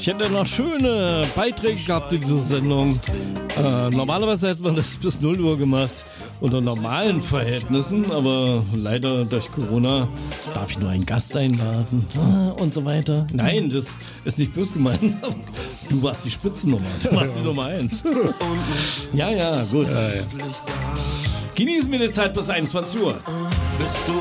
Ich hätte noch schöne Beiträge gehabt in dieser Sendung. Normalerweise hätte man das bis 0 Uhr gemacht, unter normalen Verhältnissen, aber leider durch Corona darf ich nur einen Gast einladen und so weiter. Nein, das ist nicht böse gemeint. Du warst die Spitzennummer, du warst die Nummer 1. Ja, gut. Genießen wir die Zeit bis 21 Uhr.